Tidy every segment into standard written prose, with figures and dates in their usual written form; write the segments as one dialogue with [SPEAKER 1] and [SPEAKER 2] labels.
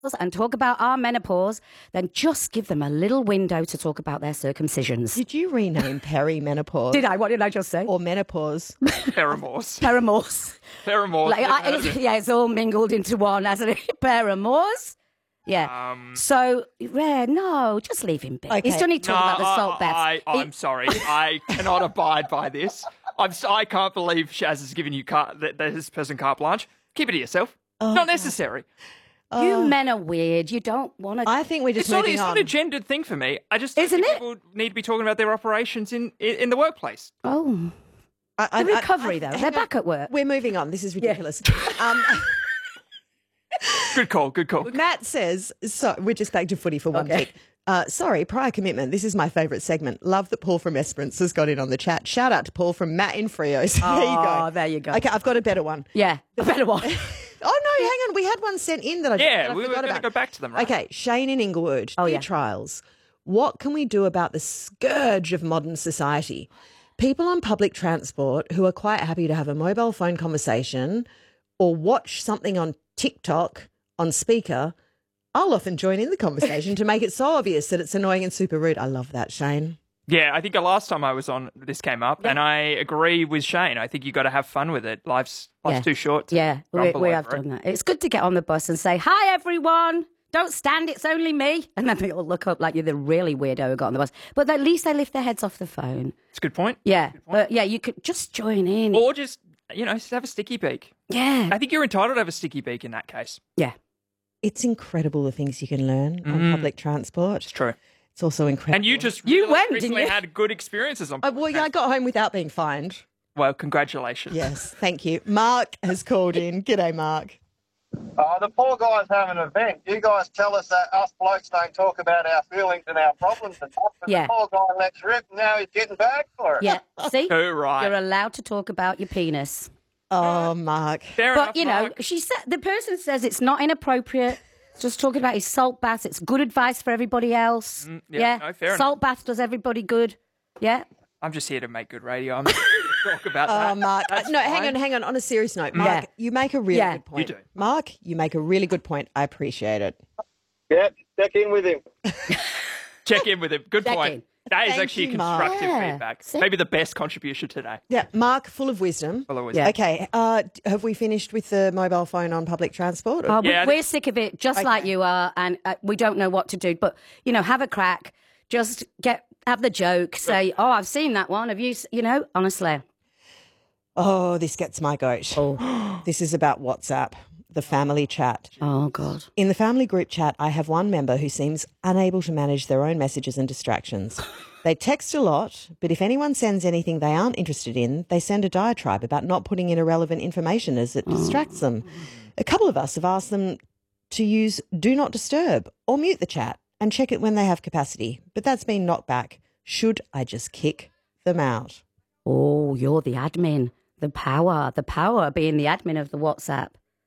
[SPEAKER 1] and talk about our menopause, then just give them a little window to talk about their circumcisions.
[SPEAKER 2] Did you rename perimenopause?
[SPEAKER 1] Did I? What did I just say?
[SPEAKER 2] Or menopause?
[SPEAKER 3] Paramours.
[SPEAKER 1] Paramours.
[SPEAKER 3] Paramours.
[SPEAKER 1] It's all mingled into one, hasn't it? Paramours. Yeah. No, just leave him be.
[SPEAKER 2] Okay.
[SPEAKER 1] He's only talking about the salt baths.
[SPEAKER 3] I'm sorry. I cannot abide by this. I can't believe Shaz has given you this person carte blanche. Keep it to yourself. Not necessary.
[SPEAKER 1] You men are weird. You don't want to.
[SPEAKER 2] I think we're just
[SPEAKER 3] It's
[SPEAKER 2] moving on.
[SPEAKER 3] not a gendered thing for me. I just don't
[SPEAKER 1] Isn't
[SPEAKER 3] think
[SPEAKER 1] it?
[SPEAKER 3] people need to be talking about their operations in the workplace.
[SPEAKER 1] Oh. The recovery, though. They're back at work.
[SPEAKER 2] We're moving on. This is ridiculous.
[SPEAKER 3] Good call.
[SPEAKER 2] Matt says, so we're just back to footy for one tick. Sorry, prior commitment. This is my favourite segment. Love that Paul from Esperance has got in on the chat. Shout out to Paul from Matt in Frios. There you go.
[SPEAKER 1] There you go.
[SPEAKER 2] Okay, I've got a better one.
[SPEAKER 1] Yeah, the better one.
[SPEAKER 2] Oh, no, hang on. We had one sent in that I
[SPEAKER 3] we were
[SPEAKER 2] forgot
[SPEAKER 3] going to
[SPEAKER 2] about.
[SPEAKER 3] go back to them, right?
[SPEAKER 2] Okay, Shane in Inglewood.
[SPEAKER 1] Oh, yeah.
[SPEAKER 2] Trials. What can we do about the scourge of modern society? People on public transport who are quite happy to have a mobile phone conversation or watch something on TikTok on speaker, I'll often join in the conversation to make it so obvious that it's annoying and super rude. I love that, Shane.
[SPEAKER 3] Yeah, I think the last time I was on, this came up, and I agree with Shane. I think you got to have fun with it. Life's too short. To grumble
[SPEAKER 1] we
[SPEAKER 3] over
[SPEAKER 1] have
[SPEAKER 3] it.
[SPEAKER 1] done that. It's good to get on the bus and say, "Hi, everyone. Don't stand. It's only me." And then they all look up like you're the really weirdo who got on the bus. But at least they lift their heads off the phone.
[SPEAKER 3] It's a good point.
[SPEAKER 1] Yeah, you could just join in.
[SPEAKER 3] Or just have a sticky beak.
[SPEAKER 1] Yeah,
[SPEAKER 3] I think you're entitled to have a sticky beak in that case.
[SPEAKER 1] yeah.
[SPEAKER 2] It's incredible the things you can learn on public transport.
[SPEAKER 3] It's true.
[SPEAKER 2] It's also incredible.
[SPEAKER 3] And you just
[SPEAKER 1] went, didn't
[SPEAKER 3] recently
[SPEAKER 1] you?
[SPEAKER 3] had good experiences on
[SPEAKER 2] I got home without being fined.
[SPEAKER 3] Well, congratulations.
[SPEAKER 2] Yes, thank you. Mark has called in. G'day, Mark.
[SPEAKER 4] The poor guy's having an event. You guys tell us that us blokes don't talk about our feelings and our problems and stuff. But
[SPEAKER 1] Yeah.
[SPEAKER 4] the poor guy next rip, now he's getting bagged for it.
[SPEAKER 1] Yeah, see?
[SPEAKER 3] Too right.
[SPEAKER 1] You're allowed to talk about your penis.
[SPEAKER 2] Oh, Mark.
[SPEAKER 3] Fair
[SPEAKER 1] But,
[SPEAKER 3] enough, Mark.
[SPEAKER 1] she said the person says it's not inappropriate. It's just talking about his salt baths. It's good advice for everybody else.
[SPEAKER 3] no, fair
[SPEAKER 1] Salt bath does everybody good. Yeah.
[SPEAKER 3] I'm just here to make good radio. I'm not here to talk about that.
[SPEAKER 2] Oh, Mark.
[SPEAKER 3] That's
[SPEAKER 2] No,
[SPEAKER 3] fine.
[SPEAKER 2] hang on. On a serious note, Mark, you make a really
[SPEAKER 1] Yeah.
[SPEAKER 2] good point.
[SPEAKER 3] You do.
[SPEAKER 2] Mark, you make a really good point. I appreciate it.
[SPEAKER 4] Yep, check in with him.
[SPEAKER 3] Check in with him. Good
[SPEAKER 1] Check
[SPEAKER 3] point.
[SPEAKER 1] in.
[SPEAKER 3] That is
[SPEAKER 2] Thank
[SPEAKER 3] actually
[SPEAKER 2] you, Mark.
[SPEAKER 3] constructive
[SPEAKER 1] Yeah.
[SPEAKER 3] feedback.
[SPEAKER 1] See?
[SPEAKER 3] Maybe the best contribution today.
[SPEAKER 2] Yeah, Mark, full of wisdom.
[SPEAKER 3] Full of wisdom.
[SPEAKER 1] Yeah.
[SPEAKER 2] Okay, have we finished with the mobile phone on public transport?
[SPEAKER 1] Oh,
[SPEAKER 3] Yeah, I
[SPEAKER 1] we're
[SPEAKER 3] think-
[SPEAKER 1] sick of it, just like you are, and we don't know what to do. But, have a crack. Just have the joke. Say, "Oh, I've seen that one. Have you, honestly."
[SPEAKER 2] Oh, this gets my goat.
[SPEAKER 1] Oh.
[SPEAKER 2] This is about WhatsApp, the family chat.
[SPEAKER 1] Oh, God.
[SPEAKER 2] In the family group chat, I have one member who seems unable to manage their own messages and distractions. They text a lot, but if anyone sends anything they aren't interested in, they send a diatribe about not putting in irrelevant information as it distracts them. A couple of us have asked them to use Do Not Disturb or mute the chat and check it when they have capacity, but that's been knocked back. Should I just kick them out?
[SPEAKER 1] Oh, you're the admin. The power of being the admin of the WhatsApp.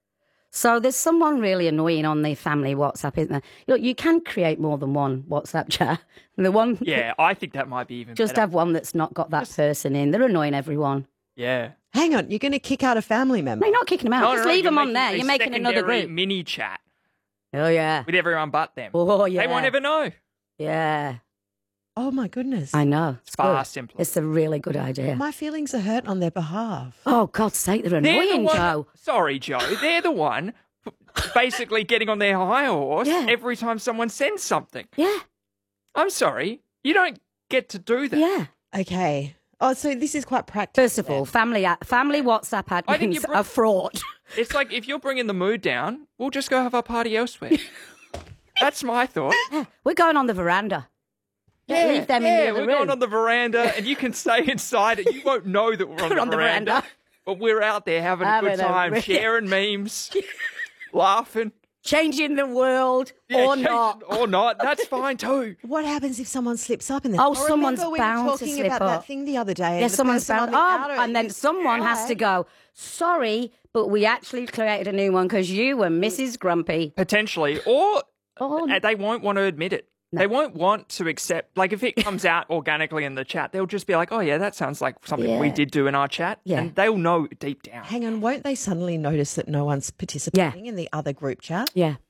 [SPEAKER 1] So there's someone really annoying on the family WhatsApp, isn't there? Look, you can create more than one WhatsApp chat. The one,
[SPEAKER 3] Yeah, I think that might be even
[SPEAKER 1] just
[SPEAKER 3] better.
[SPEAKER 1] have one that's not got that person in. They're annoying everyone.
[SPEAKER 3] Yeah.
[SPEAKER 2] Hang on, you're going to kick out a family member?
[SPEAKER 1] No, you're not kicking them out.
[SPEAKER 3] No,
[SPEAKER 1] Just
[SPEAKER 3] no,
[SPEAKER 1] leave
[SPEAKER 3] you're
[SPEAKER 1] them on
[SPEAKER 3] making
[SPEAKER 1] there.
[SPEAKER 3] a
[SPEAKER 1] You're making another
[SPEAKER 3] secondary
[SPEAKER 1] group.
[SPEAKER 3] mini chat
[SPEAKER 1] Oh, yeah.
[SPEAKER 3] with everyone but them.
[SPEAKER 1] Oh, yeah.
[SPEAKER 3] They won't ever know.
[SPEAKER 1] Yeah.
[SPEAKER 2] Oh, my goodness.
[SPEAKER 1] I know. It's
[SPEAKER 3] Far
[SPEAKER 1] good.
[SPEAKER 3] simpler.
[SPEAKER 1] It's a really good idea.
[SPEAKER 2] My feelings are hurt on their behalf.
[SPEAKER 1] Oh, God's sake, they're
[SPEAKER 3] They're the
[SPEAKER 1] annoying,
[SPEAKER 3] one-
[SPEAKER 1] Joe.
[SPEAKER 3] Sorry, Joe. They're the one basically getting on their high horse
[SPEAKER 1] Yeah.
[SPEAKER 3] every time someone sends something.
[SPEAKER 1] Yeah.
[SPEAKER 3] I'm sorry. You don't get to do that.
[SPEAKER 1] Yeah.
[SPEAKER 2] Okay. Oh, so this is quite practical.
[SPEAKER 1] First of all, family WhatsApp
[SPEAKER 3] I think you
[SPEAKER 1] admins are fraud.
[SPEAKER 3] It's like if you're bringing the mood down, we'll just go have our party elsewhere. That's my thought.
[SPEAKER 1] We're going on the veranda.
[SPEAKER 3] Yeah,
[SPEAKER 1] Leave them in the other
[SPEAKER 3] we're
[SPEAKER 1] room.
[SPEAKER 3] going on the veranda and you can stay inside it. You won't know that we're on, the veranda. But we're out there having a good
[SPEAKER 1] Having a
[SPEAKER 3] time,
[SPEAKER 1] re-
[SPEAKER 3] sharing memes, laughing.
[SPEAKER 1] Changing the world
[SPEAKER 3] Yeah,
[SPEAKER 1] or not.
[SPEAKER 3] Or not. That's fine too.
[SPEAKER 2] What happens if someone slips up in this?
[SPEAKER 1] Oh,
[SPEAKER 2] I
[SPEAKER 1] someone's
[SPEAKER 2] remember we
[SPEAKER 1] bound
[SPEAKER 2] were
[SPEAKER 1] to
[SPEAKER 2] talking
[SPEAKER 1] slip
[SPEAKER 2] about
[SPEAKER 1] up.
[SPEAKER 2] that thing the other day. and
[SPEAKER 1] Yeah,
[SPEAKER 2] the
[SPEAKER 1] someone's
[SPEAKER 2] person on
[SPEAKER 1] bound.
[SPEAKER 2] the
[SPEAKER 1] Oh,
[SPEAKER 2] outer
[SPEAKER 1] and then someone has to go, sorry, but we actually created a new one because you were Mrs. Grumpy.
[SPEAKER 3] Potentially. Or
[SPEAKER 1] Oh,
[SPEAKER 3] they won't want to admit it. They won't want to accept, like if it comes out organically in the chat, they'll just be like, oh yeah, that sounds like something we
[SPEAKER 1] Yeah.
[SPEAKER 3] did do in our chat.
[SPEAKER 1] Yeah.
[SPEAKER 3] And they'll know deep down.
[SPEAKER 2] Hang on, won't they suddenly notice that no one's participating in the other group chat?
[SPEAKER 1] yeah.